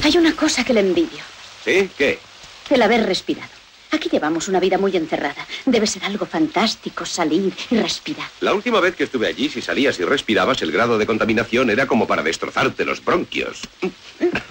Hay una cosa que le envidio. ¿Sí? ¿Qué? El haber respirado. Aquí llevamos una vida muy encerrada. Debe ser algo fantástico salir y respirar. La última vez que estuve allí, si salías y respirabas, el grado de contaminación era como para destrozarte los bronquios.